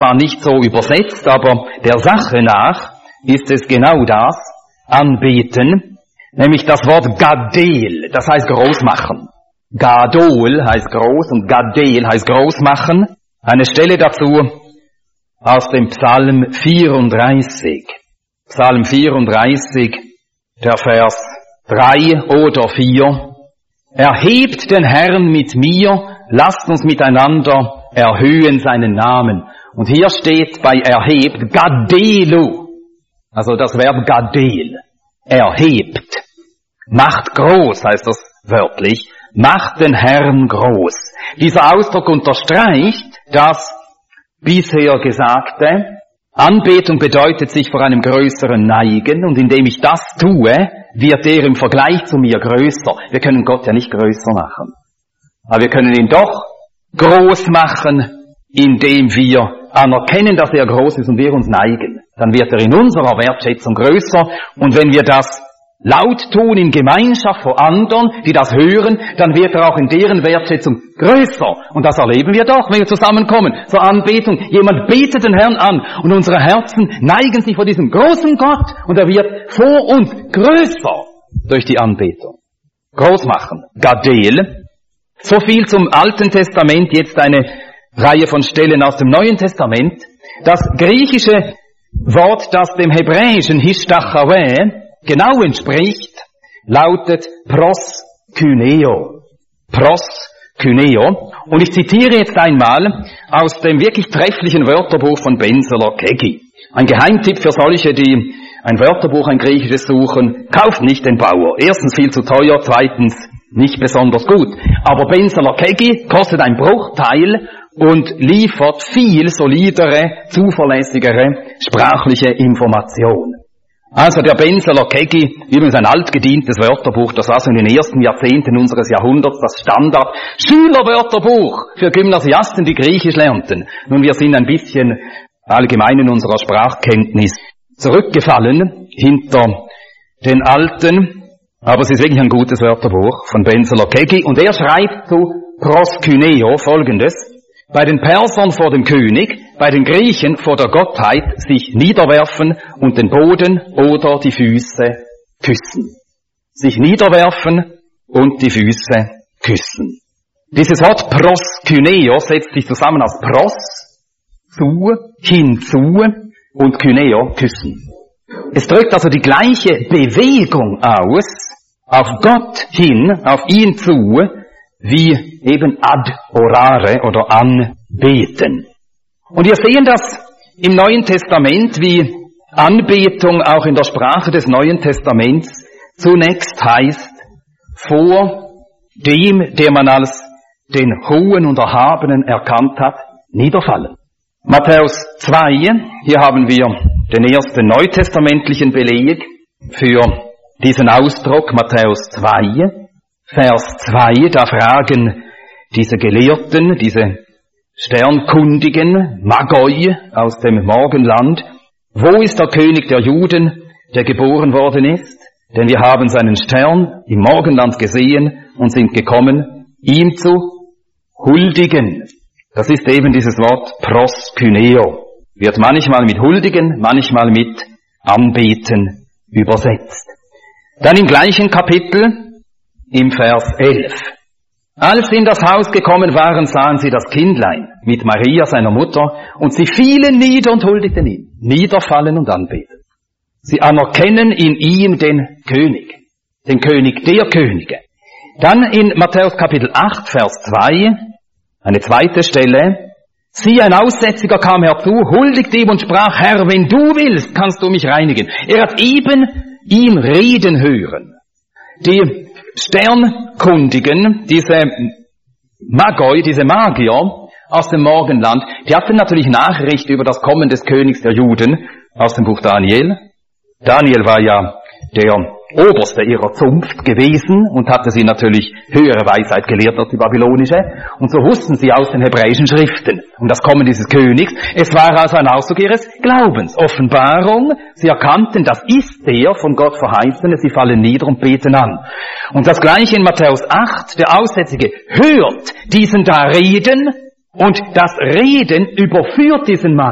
War nicht so übersetzt, aber der Sache nach ist es genau das, anbeten, nämlich das Wort Gadel, das heißt groß machen. Gadol heißt groß und Gadel heißt groß machen. Eine Stelle dazu aus dem Psalm 34. Psalm 34, der Vers 3 oder 4. Erhebt den Herrn mit mir, lasst uns miteinander erhöhen seinen Namen. Und hier steht bei erhebt Gadelu, also das Verb Gadel, erhebt. Macht groß heißt das wörtlich, macht den Herrn groß. Dieser Ausdruck unterstreicht das bisher Gesagte. Anbetung bedeutet sich vor einem Größeren neigen, und indem ich das tue, wird er im Vergleich zu mir größer. Wir können Gott ja nicht größer machen, aber wir können ihn doch groß machen, indem wir anerkennen, dass er groß ist und wir uns neigen. Dann wird er in unserer Wertschätzung größer, und wenn wir das laut tun in Gemeinschaft vor anderen, die das hören, dann wird er auch in deren Wertschätzung größer. Und das erleben wir doch, wenn wir zusammenkommen zur Anbetung. Jemand betet den Herrn an und unsere Herzen neigen sich vor diesem großen Gott, und er wird vor uns größer durch die Anbetung. Groß machen. Gadel. So viel zum Alten Testament, jetzt eine Reihe von Stellen aus dem Neuen Testament. Das griechische Wort, das dem hebräischen Hishtachaweh genau entspricht, lautet proskyneo. Proskyneo. Und ich zitiere jetzt einmal aus dem wirklich trefflichen Wörterbuch von Benzeler Kegi. Ein Geheimtipp für solche, die ein Wörterbuch, ein griechisches suchen: kauft nicht den Bauer. Erstens viel zu teuer, zweitens nicht besonders gut. Aber Benzeler Kegi kostet ein Bruchteil und liefert viel solidere, zuverlässigere sprachliche Information. Also der Benzeler Kegi, übrigens ein altgedientes Wörterbuch, das war so in den ersten Jahrzehnten unseres Jahrhunderts das Standard-Schülerwörterbuch für Gymnasiasten, die Griechisch lernten. Nun, wir sind ein bisschen allgemein in unserer Sprachkenntnis zurückgefallen hinter den alten, aber es ist wirklich ein gutes Wörterbuch von Benzeler Kegi, und er schreibt zu proskyneo Folgendes: Bei den Persern vor dem König, bei den Griechen vor der Gottheit sich niederwerfen und den Boden oder die Füße küssen. Sich niederwerfen und die Füße küssen. Dieses Wort proskyneo setzt sich zusammen aus pros, zu, hinzu, und kyneo, küssen. Es drückt also die gleiche Bewegung aus, auf Gott hin, auf ihn zu, wie eben adorare oder anbeten. Und wir sehen das im Neuen Testament, wie Anbetung auch in der Sprache des Neuen Testaments zunächst heißt, vor dem, der man als den Hohen und Erhabenen erkannt hat, niederfallen. Matthäus 2, hier haben wir den ersten neutestamentlichen Beleg für diesen Ausdruck. Matthäus 2, Vers 2, da fragen diese Gelehrten, diese Sternkundigen, Magoi aus dem Morgenland: Wo ist der König der Juden, der geboren worden ist? Denn wir haben seinen Stern im Morgenland gesehen und sind gekommen, ihm zu huldigen. Das ist eben dieses Wort proskyneo. Wird manchmal mit huldigen, manchmal mit anbeten übersetzt. Dann im gleichen Kapitel, im Vers 11. Als sie in das Haus gekommen waren, sahen sie das Kindlein mit Maria, seiner Mutter, und sie fielen nieder und huldigten ihm. Niederfallen und anbeten. Sie anerkennen in ihm den König der Könige. Dann in Matthäus Kapitel 8, Vers 2, eine zweite Stelle: Sieh, ein Aussätziger kam herzu, huldigte ihm und sprach: Herr, wenn du willst, kannst du mich reinigen. Er hat eben ihn reden hören. Die Sternkundigen, diese Magoi, diese Magier aus dem Morgenland, die hatten natürlich Nachricht über das Kommen des Königs der Juden aus dem Buch Daniel. Daniel war ja der Oberste ihrer Zunft gewesen und hatte sie natürlich höhere Weisheit gelehrt als die babylonische. Und so wussten sie aus den hebräischen Schriften um das Kommen dieses Königs. Es war also ein Ausdruck ihres Glaubens. Offenbarung. Sie erkannten, das ist der von Gott Verheißene. Sie fallen nieder und beten an. Und das Gleiche in Matthäus 8. Der Aussätzige hört diesen da reden, und das Reden überführt diesen Mann